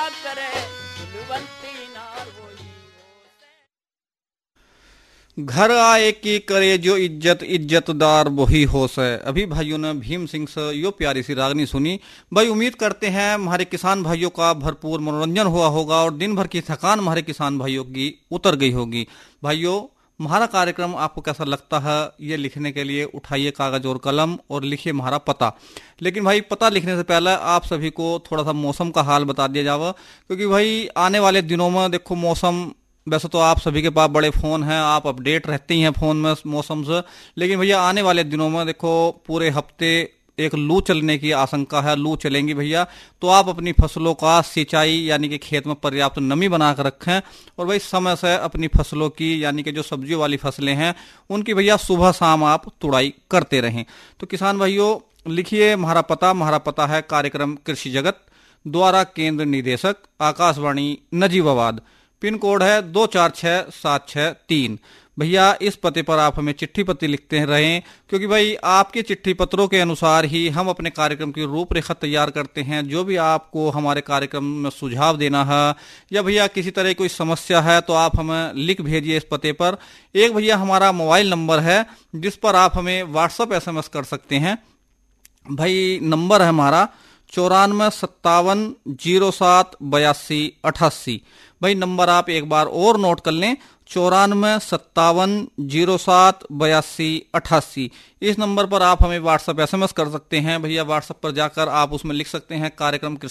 क्या करे फूलवंती नार वही। घर आए की करे जो इज्जत, इज्जतदार वही होश है। अभी भाइयों ने भीम सिंह से यो प्यारी सी रागनी सुनी। भाई उम्मीद करते हैं हमारे किसान भाइयों का भरपूर मनोरंजन हुआ होगा और दिन भर की थकान हमारे किसान भाइयों की उतर गई होगी। भाइयों हमारा कार्यक्रम आपको कैसा लगता है ये लिखने के लिए उठाइए कागज और कलम और लिखिए हमारा पता। लेकिन भाई पता लिखने से पहले आप सभी को थोड़ा सा मौसम का हाल बता दिया जावा, क्योंकि भाई आने वाले दिनों में देखो मौसम, वैसे तो आप सभी के पास बड़े फ़ोन हैं, आप अपडेट रहते ही हैं फ़ोन में मौसम से, लेकिन भैया आने वाले दिनों में देखो पूरे हफ्ते एक लू चलने की आशंका है। लू चलेंगी भैया, तो आप अपनी फसलों का सिंचाई यानी कि खेत में पर्याप्त नमी बना कर रखें और भाई समय से अपनी फसलों की यानी कि जो सब्जियों वाली फसलें हैं उनकी भैया सुबह शाम आप तुड़ाई करते रहें। तो किसान भाइयों लिखिए हमारा पता है कार्यक्रम कृषि जगत, द्वारा केंद्र निदेशक आकाशवाणी नजीबाबाद, पिन कोड है 246763। भैया इस पते पर आप हमें चिट्ठी पत्र लिखते रहें, क्योंकि भाई आपके चिट्ठी पत्रों के अनुसार ही हम अपने कार्यक्रम की रूपरेखा तैयार करते हैं। जो भी आपको हमारे कार्यक्रम में सुझाव देना है या भैया किसी तरह कोई समस्या है तो आप हमें लिख भेजिए इस पते पर। एक भैया हमारा मोबाइल नंबर है जिस पर आप हमें व्हाट्सएप SMS कर सकते हैं। भाई नंबर है हमारा 9457078288। भाई नंबर आप एक बार और नोट कर लें, 9457078288। इस नंबर पर आप हमें व्हाट्सएप SMS कर सकते हैं। भैया व्हाट्सएप पर जाकर आप उसमें लिख सकते हैं कार्यक्रम